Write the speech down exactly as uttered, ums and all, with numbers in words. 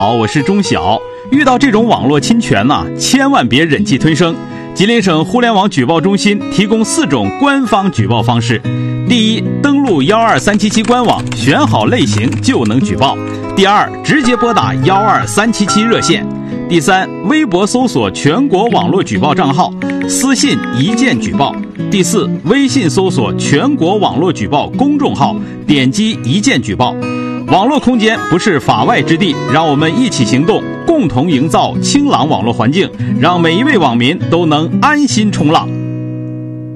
好，我是钟晓。遇到这种网络侵权呢、啊，千万别忍气吞声。吉林省互联网举报中心提供四种官方举报方式：第一，登录幺二三七七官网，选好类型就能举报；第二，直接拨打幺二三七七热线；第三，微博搜索全国网络举报账号，私信一键举报；第四，微信搜索全国网络举报公众号，点击一键举报。网络空间不是法外之地，让我们一起行动，共同营造清朗网络环境，让每一位网民都能安心冲浪。